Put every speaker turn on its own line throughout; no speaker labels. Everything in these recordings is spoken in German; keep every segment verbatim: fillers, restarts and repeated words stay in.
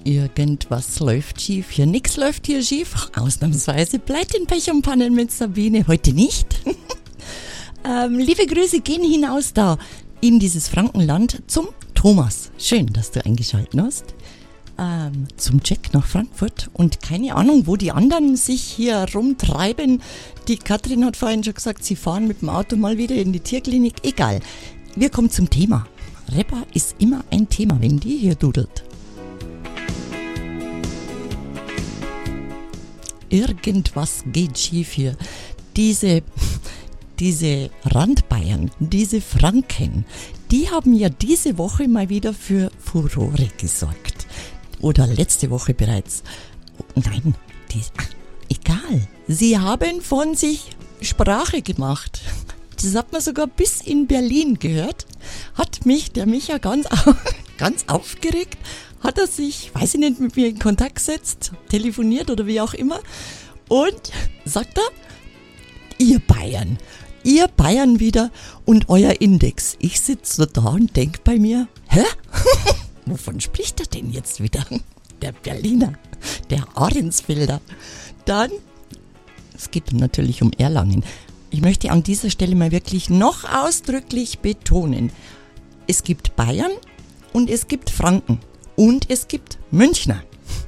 Irgendwas läuft schief. Hier nix läuft hier schief. Ausnahmsweise bleibt in Pech und Pannen mit Sabine. Heute nicht. ähm, liebe Grüße gehen hinaus da in dieses Frankenland zum Thomas. Schön, dass du eingeschaltet hast. Ähm, zum Check nach Frankfurt. Und keine Ahnung, wo die anderen sich hier rumtreiben. Die Katrin hat vorhin schon gesagt, sie fahren mit dem Auto mal wieder in die Tierklinik. Egal. Wir kommen zum Thema. Rapper ist immer ein Thema, wenn die hier dudelt. Irgendwas geht schief hier. Diese, diese Randbayern, diese Franken, die haben ja diese Woche mal wieder für Furore gesorgt. Oder letzte Woche bereits. Nein, die, ach, egal. Sie haben von sich Sprache gemacht. Das hat man sogar bis in Berlin gehört. Hat mich der Micha ganz, ganz aufgeregt. Hat er sich, weiß ich nicht, mit mir in Kontakt gesetzt, telefoniert oder wie auch immer. Und sagt er, ihr Bayern, ihr Bayern wieder und euer Index. Ich sitze da und denke bei mir, hä? Wovon spricht er denn jetzt wieder? Der Berliner, der Ahrensfelder. Dann, es geht natürlich um Erlangen. Ich möchte an dieser Stelle mal wirklich noch ausdrücklich betonen, es gibt Bayern und es gibt Franken. Und es gibt Münchner.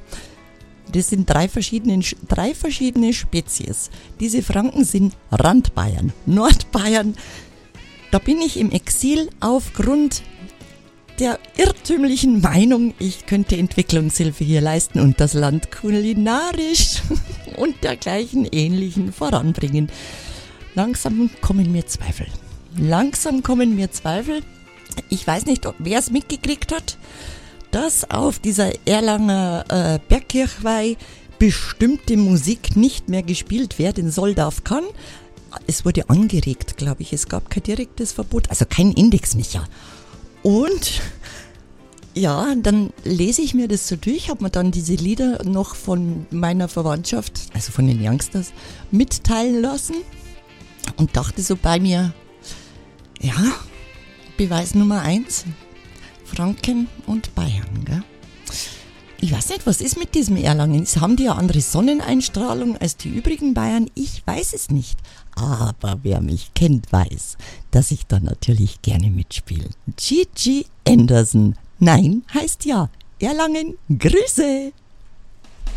Das sind drei verschiedene, drei verschiedene Spezies. Diese Franken sind Randbayern, Nordbayern. Da bin ich im Exil aufgrund der irrtümlichen Meinung, ich könnte Entwicklungshilfe hier leisten und das Land kulinarisch und dergleichen Ähnlichen voranbringen. Langsam kommen mir Zweifel. Langsam kommen mir Zweifel. Ich weiß nicht, wer es mitgekriegt hat, dass auf dieser Erlanger äh, Bergkirchweih bestimmte Musik nicht mehr gespielt werden soll, darf, kann. Es wurde angeregt, glaube ich. Es gab kein direktes Verbot, also kein Index, Micha. Und ja, dann lese ich mir das so durch, habe mir dann diese Lieder noch von meiner Verwandtschaft, also von den Youngsters, mitteilen lassen und dachte so bei mir, ja, Beweis Nummer eins, Franken und Bayern, gell? Ich weiß nicht, was ist mit diesem Erlangen? Haben die ja andere Sonneneinstrahlung als die übrigen Bayern? Ich weiß es nicht. Aber wer mich kennt, weiß, dass ich da natürlich gerne mitspiele. Gigi Anderson. Nein heißt ja. Erlangen, Grüße!